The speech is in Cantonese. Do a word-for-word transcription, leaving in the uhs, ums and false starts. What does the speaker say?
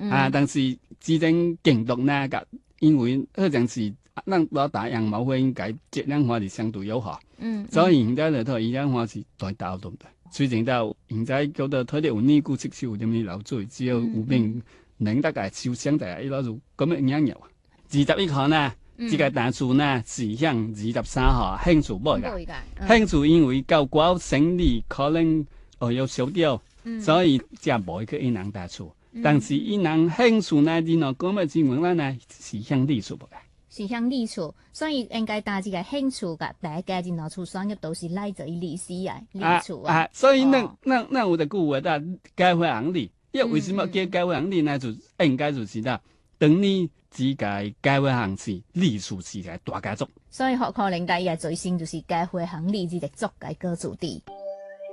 嗯啊，但是之前競讀呢，個因為好像是咱攞大羊毛會應該質量話是相對有效， 嗯， 所以現在嚟睇，依家話是大刀對唔對？最近到現在叫做睇到有尼姑接受咁樣流水，只有有病能得個受傷就係一攞就咁樣樣樣。二十一號呢，這個單數呢是向二十三號慶祝冇㗎，慶祝因為高官生理可能哦有少掉，所以就冇去一人單數。但是一人慶祝呢啲呢，咁嘅新聞呢是向禮數嘅， 是向禮數，所以應該打這個慶祝嘅第一個就攞出商業都是來自於歷史啊，禮數啊。 啊，所以那那那我的句話的改回行禮，因為為什麼叫改回行禮呢？就應該就是啦，等你自己改回行事，禮數是個大家族。 所以學可能第一最先就是改回行禮，這個族嘅歌主地。